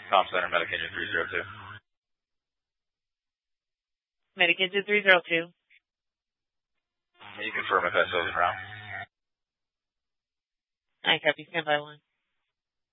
Tom Center, Medic Engine 302. Medic Engine 302. Can you confirm if SO's en route? I copy. Stand by 1.